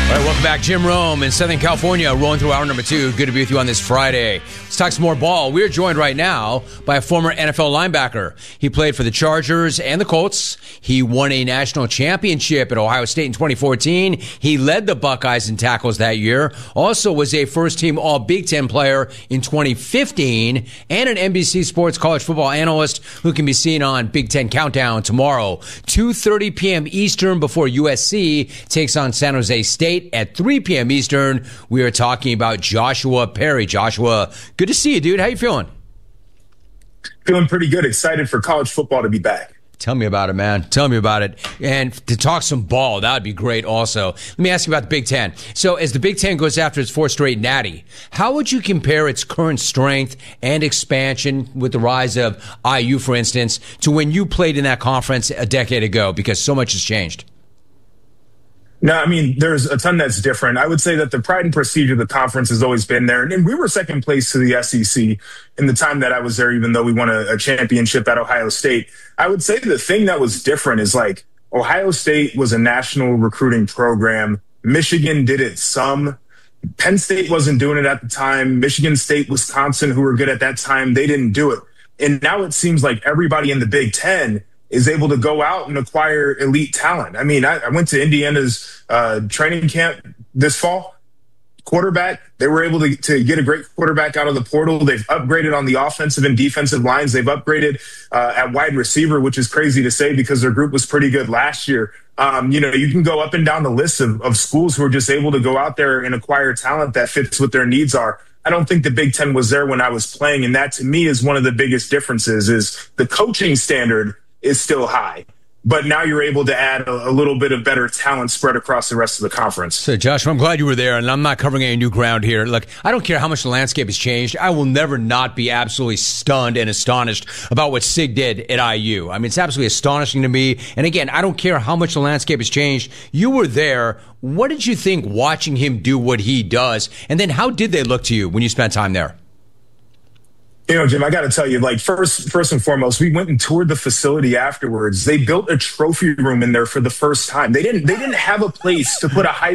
All right, welcome back. Jim Rome in Southern California, rolling through hour number 2. Good to be with you on this Friday. Let's talk some more ball. We're joined right now by a former NFL linebacker. He played for the Chargers and the Colts. He won a national championship at Ohio State in 2014. He led the Buckeyes in tackles that year. Also was a first-team All-Big Ten player in 2015 and an NBC Sports college football analyst who can be seen on Big Ten Countdown tomorrow, 2:30 p.m. Eastern before USC takes on San Jose State. At 3 p.m. Eastern, we are talking about Joshua Perry. Joshua, good to see you, dude. How you feeling? Feeling pretty good. Excited for college football to be back. Tell me about it, man. Tell me about it. And to talk some ball, that would be great also. Let me ask you about the Big Ten. So as the Big Ten goes after its 4th straight natty, how would you compare its current strength and expansion with the rise of IU, for instance, to when you played in that conference a decade ago? Because so much has changed. No, I mean, there's a ton that's different. I would say that the pride and prestige of the conference has always been there. And we were second place to the SEC in the time that I was there, even though we won a championship at Ohio State. I would say the thing that was different is like Ohio State was a national recruiting program. Michigan did it some. Penn State wasn't doing it at the time. Michigan State, Wisconsin, who were good at that time, they didn't do it. And now it seems like everybody in the Big Ten is able to go out and acquire elite talent. I mean, I went to Indiana's training camp this fall. Quarterback, they were able to get a great quarterback out of the portal. They've upgraded on the offensive and defensive lines. They've upgraded at wide receiver, which is crazy to say because their group was pretty good last year. You can go up and down the list of schools who are just able to go out there and acquire talent that fits what their needs are. I don't think the Big Ten was there when I was playing, and that to me is one of the biggest differences is the coaching standard is still high. But now you're able to add a little bit of better talent spread across the rest of the conference. So, Joshua, I'm glad you were there, and I'm not covering any new ground here. Look, I don't care how much the landscape has changed. I will never not be absolutely stunned and astonished about what Sig did at IU. I mean, it's absolutely astonishing to me. And again, I don't care how much the landscape has changed. You were there. What did you think watching him do what he does? And then how did they look to you when you spent time there? You know, Jim, I got to tell you, like, first and foremost, we went and toured the facility afterwards. They built a trophy room in there for the first time. They didn't have a place to put a high